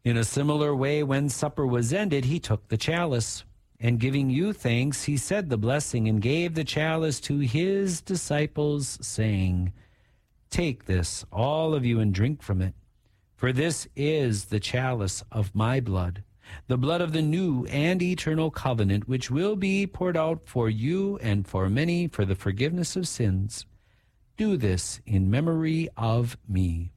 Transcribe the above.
In a similar way, when supper was ended, he took the chalice, and giving you thanks, he said the blessing and gave the chalice to his disciples, saying, "Take this, all of you, and drink from it. For this is the chalice of my blood, the blood of the new and eternal covenant, which will be poured out for you and for many for the forgiveness of sins. Do this in memory of me."